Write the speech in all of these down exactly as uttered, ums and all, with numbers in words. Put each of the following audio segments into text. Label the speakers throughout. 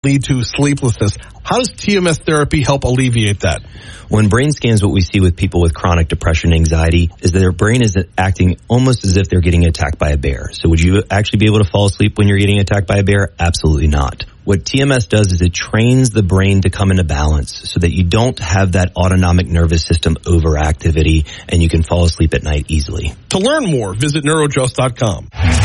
Speaker 1: lead to sleeplessness. How does T M S therapy help alleviate that?
Speaker 2: When brain scans, what we see with people with chronic depression and anxiety is that their brain is acting almost as if they're getting attacked by a bear. So would you actually be able to fall asleep when you're getting attacked by a bear? Absolutely not. What T M S does is it trains the brain to come into balance so that you don't have that autonomic nervous system overactivity and you can fall asleep at night easily.
Speaker 1: To learn more, visit neurojust dot com.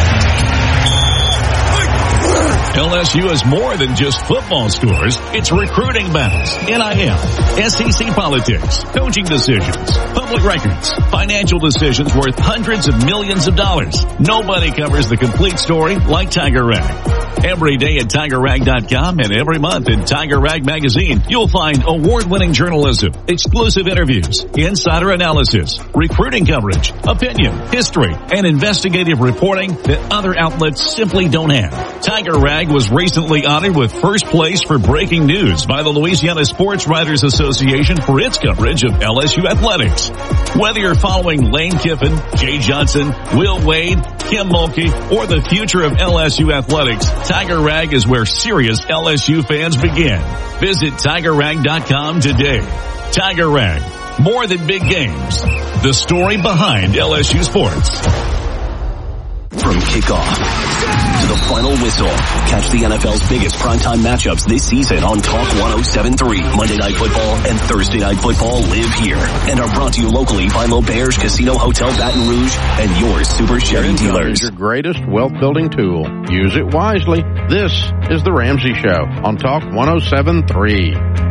Speaker 3: L S U is more than just football scores. It's recruiting battles, N I L, S E C politics, coaching decisions, public records, financial decisions worth hundreds of millions of dollars. Nobody covers the complete story like Tiger Rag. Every day at Tiger Rag dot com and every month in Tiger Rag Magazine, you'll find award-winning journalism, exclusive interviews, insider analysis, recruiting coverage, opinion, history, and investigative reporting that other outlets simply don't have. Tiger Rag was recently honored with first place for breaking news by the Louisiana Sports Writers Association for its coverage of L S U athletics. Whether you're following Lane Kiffin, Jay Johnson, Will Wade, Kim Mulkey, or the future of L S U athletics, Tiger Rag is where serious L S U fans begin. Visit Tiger Rag dot com today. Tiger Rag, more than big games. The story behind L S U sports.
Speaker 4: From kickoff to the final whistle, catch the N F L's biggest primetime matchups this season on Talk one oh seven point three. Monday Night Football and Thursday Night Football live here and are brought to you locally by L'Auberge Casino Hotel Baton Rouge and your Super Sherry dealers.
Speaker 5: Your greatest wealth-building tool. Use it wisely. This is The Ramsey Show on Talk one oh seven point three.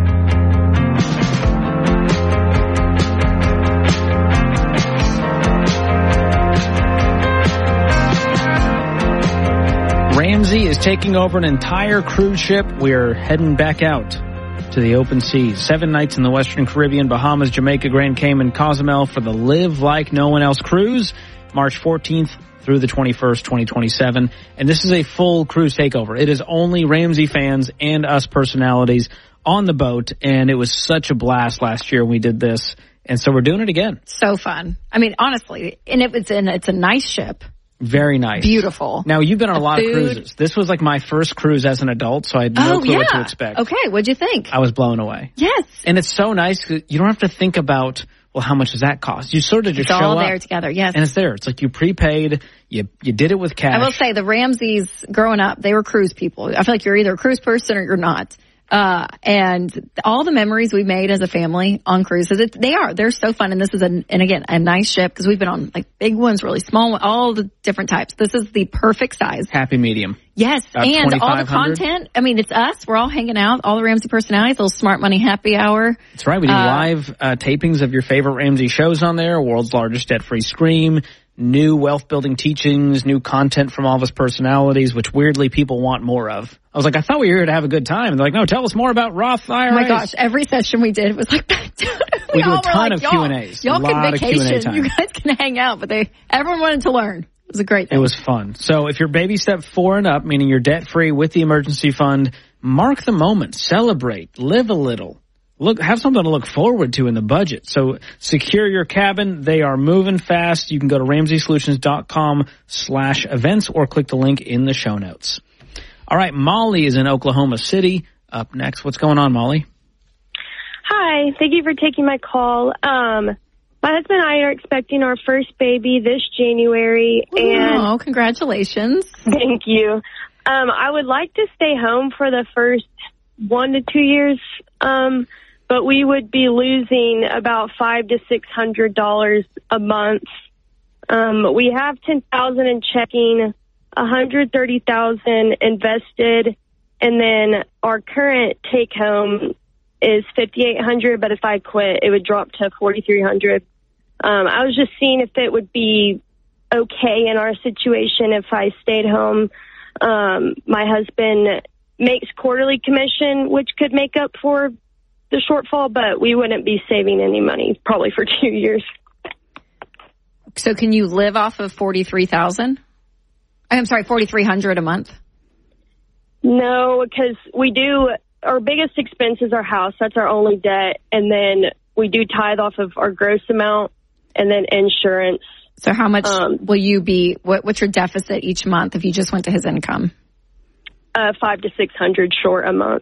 Speaker 6: Ramsey is taking over an entire cruise ship. We're heading back out to the open seas. Seven nights in the Western Caribbean, Bahamas, Jamaica, Grand Cayman, Cozumel for the Live Like No One Else cruise, March fourteenth through the twenty-first, twenty twenty-seven. And this is a full cruise takeover. It is only Ramsey fans and us personalities on the boat, and it was such a blast last year when we did this. And so we're doing it again.
Speaker 7: So fun. I mean, honestly, and it was in, it's a nice ship.
Speaker 6: Very nice.
Speaker 7: Beautiful.
Speaker 6: Now, you've been on
Speaker 7: the
Speaker 6: a lot
Speaker 7: food.
Speaker 6: of cruises. This was like my first cruise as an adult, so I had no
Speaker 7: oh,
Speaker 6: clue
Speaker 7: yeah.
Speaker 6: what to expect.
Speaker 7: Okay, what'd you think?
Speaker 6: I was blown away.
Speaker 7: Yes.
Speaker 6: And it's so nice because you don't have to think about, well, how much does that cost? You sort of just
Speaker 7: it's
Speaker 6: show
Speaker 7: all
Speaker 6: up.
Speaker 7: there together, yes.
Speaker 6: And it's there. It's like you prepaid, you you did it with cash.
Speaker 7: I will say the Ramseys, growing up, they were cruise people. I feel like you're either a cruise person or you're not. Uh, and all the memories we made as a family on cruises, it, they are, they're so fun. And this is, a, and again, a nice ship because we've been on like big ones, really small ones, all the different types. This is the perfect size.
Speaker 6: Happy medium.
Speaker 7: Yes.
Speaker 6: About
Speaker 7: and all the content. I mean, it's us. We're all hanging out, all the Ramsey personalities, little Smart Money happy hour.
Speaker 6: That's right. We do
Speaker 7: uh,
Speaker 6: live uh, tapings of your favorite Ramsey shows on there. World's largest debt-free scream. New wealth-building teachings, new content from all of us personalities, which weirdly people want more of. I was like, I thought we were here to have a good time. And they're like, no, tell us more about Roth I R As.
Speaker 7: Oh my gosh, every session we did was like, we,
Speaker 6: we do
Speaker 7: all
Speaker 6: a ton
Speaker 7: were like,
Speaker 6: of Q and A's.
Speaker 7: Y'all, y'all can vacation.
Speaker 6: time.
Speaker 7: You guys can hang out, but they everyone wanted to learn. It was a great thing.
Speaker 6: It was fun. So if you're baby step four and up, meaning you're debt-free with the emergency fund, mark the moment, celebrate, live a little. Look, have something to look forward to in the budget. So secure your cabin. They are moving fast. You can go to ramsey solutions dot com slash events or click the link in the show notes. All right, Molly is in Oklahoma City. Up next, what's going on, Molly?
Speaker 8: Hi, thank you for taking my call. Um, my husband and I are expecting our first baby this January. And
Speaker 7: oh, congratulations.
Speaker 8: Thank you. Um, I would like to stay home for the first one to two years. Um, But we would be losing about five to six hundred dollars a month. Um, we have ten thousand in checking, one hundred thirty thousand invested, and then our current take home is fifty eight hundred. But if I quit, it would drop to forty three hundred. Um, I was just seeing if it would be okay in our situation if I stayed home. Um, my husband makes quarterly commission, which could make up for the shortfall, but we wouldn't be saving any money probably for two years.
Speaker 7: So can you live off of forty-three thousand? I'm sorry, forty-three hundred a month?
Speaker 8: No, because we do, our biggest expense is our house. That's our only debt. And then we do tithe off of our gross amount and then insurance.
Speaker 7: So how much
Speaker 8: um,
Speaker 7: will you be, what, what's your deficit each month if you just went to his income?
Speaker 8: Uh, five to six hundred short a month.